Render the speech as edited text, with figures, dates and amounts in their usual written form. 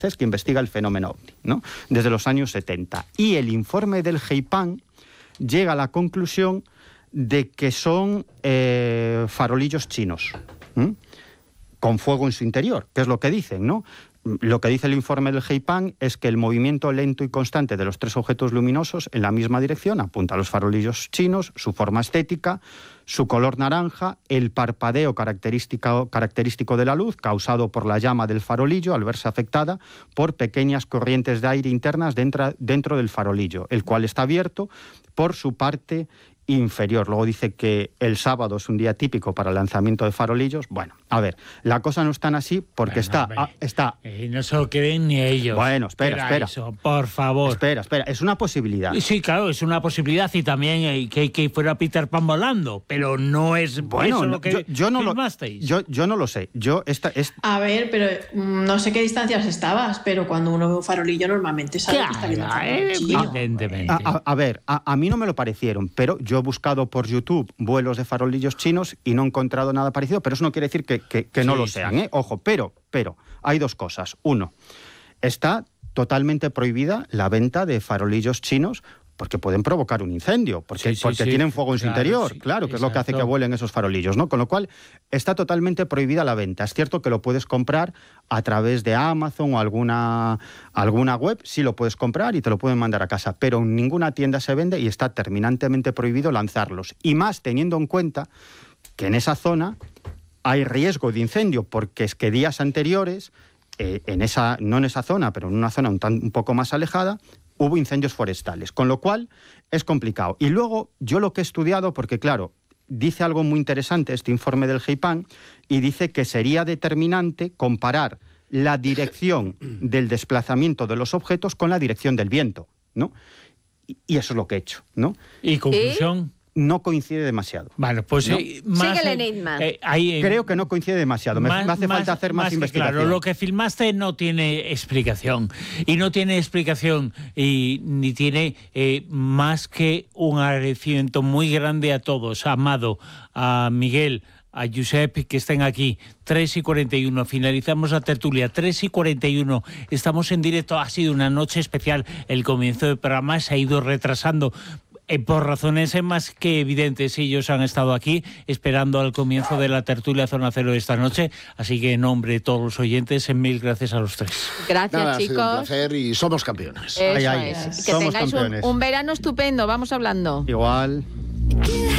que investiga el fenómeno OVNI, ¿no? Desde los años 70. Y el informe del GEIPAN llega a la conclusión de que son farolillos chinos, con fuego en su interior, que es lo que dicen, ¿no? Lo que dice el informe del GEIPAN es que el movimiento lento y constante de los tres objetos luminosos en la misma dirección apunta a los farolillos chinos, su forma estética, su color naranja, el parpadeo característico de la luz causado por la llama del farolillo al verse afectada por pequeñas corrientes de aire internas dentro del farolillo, el cual está abierto por su parte inferior. Luego dice que el sábado es un día típico para el lanzamiento de farolillos. Bueno, a ver, la cosa no es tan así porque está... no se lo creen ni ellos. Bueno, espera. Eso, por favor. Espera, es una posibilidad. Sí, claro, es una posibilidad y también que fuera Peter Pan volando, pero no es eso lo que filmasteis. Yo no lo sé. A ver, pero no sé qué distancias estabas, pero cuando uno ve un farolillo normalmente sabe que está viendo un farolillo. Evidentemente. A ver, a mí no me lo parecieron, pero yo he buscado por YouTube vuelos de farolillos chinos y no he encontrado nada parecido, pero eso no quiere decir que no lo sean, ¿eh? Ojo, pero hay dos cosas. Uno, está totalmente prohibida la venta de farolillos chinos porque pueden provocar un incendio, porque tienen fuego en su interior, claro, que es lo que hace que vuelen esos farolillos, ¿no? Con lo cual, está totalmente prohibida la venta. Es cierto que lo puedes comprar a través de Amazon o alguna web, sí lo puedes comprar y te lo pueden mandar a casa, pero en ninguna tienda se vende y está terminantemente prohibido lanzarlos. Y más teniendo en cuenta que en esa zona hay riesgo de incendio, porque es que días anteriores, no en esa zona, pero en una zona un poco más alejada, hubo incendios forestales, con lo cual es complicado. Y luego, yo lo que he estudiado, porque claro, dice algo muy interesante este informe del GEIPAN, y dice que sería determinante comparar la dirección del desplazamiento de los objetos con la dirección del viento, ¿no? Y eso es lo que he hecho, ¿no? ¿Y conclusión? No coincide demasiado. Bueno, pues ¿no? más, sigue el enigma. Creo que no coincide demasiado. Me hace falta hacer más investigación. Claro, lo que filmaste no tiene explicación. Y no tiene explicación ni tiene más que un agradecimiento muy grande a todos, a Amado, a Miguel, a Josep, que estén aquí. 3:41, finalizamos la tertulia. 3:41, estamos en directo. Ha sido una noche especial. El comienzo del programa se ha ido retrasando por razones más que evidentes. Ellos han estado aquí esperando al comienzo de la tertulia Zona Cero esta noche, así que en nombre de todos los oyentes, mil gracias a los tres. Gracias, chicos. Ha sido un placer y somos campeones. Eso es. Que somos tengáis campeones. un verano estupendo, vamos hablando. Igual.